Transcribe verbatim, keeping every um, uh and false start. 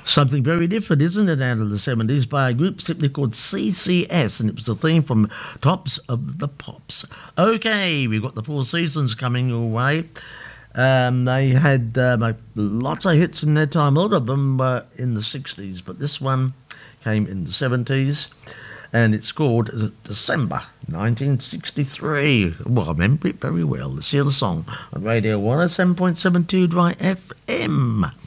Something very different, isn't it, out of the seventies by a group simply called C C S, and it was the theme from Tops of the Pops. Okay, we've got the Four Seasons coming your way. Um, they had um, lots of hits in their time. A lot of them were in the sixties, but this one came in the seventies, and it's called December nineteen sixty-three. Well, I remember it very well. Let's hear the song on Radio one oh seven point seven two Dry F M.